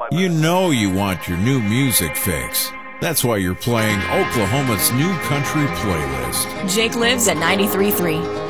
You know you want your new music fix. That's why you're playing Oklahoma's new country playlist. Jake lives at 93.3.